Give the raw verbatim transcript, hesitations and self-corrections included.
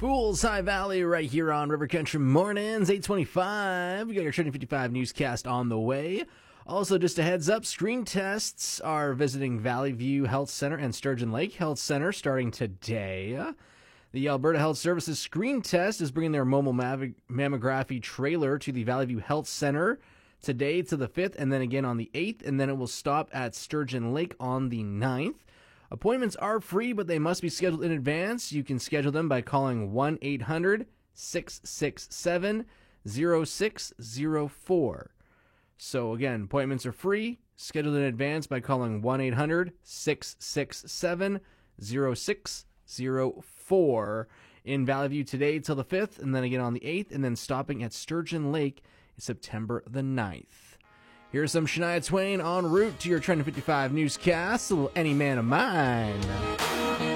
Fools High Valley right here on River Country Mornings, eight twenty-five. We got your Trending fifty-five newscast on the way. Also, just a heads up, screen tests are visiting Valley View Health Center and Sturgeon Lake Health Center starting today. The Alberta Health Services Screen Test is bringing their mobile mav- mammography trailer to the Valley View Health Center today to the fifth, and then again on the eighth, and then it will stop at Sturgeon Lake on the ninth. Appointments are free, but they must be scheduled in advance. You can schedule them by calling one eight hundred, six six seven, zero six zero four. So again, appointments are free, scheduled in advance by calling one eight hundred, six six seven, zero six zero four in Valley View today till the fifth, and then again on the eighth, and then stopping at Sturgeon Lake September the ninth. Here's some Shania Twain en route to your Trending fifty-five newscast, a little Any Man of Mine.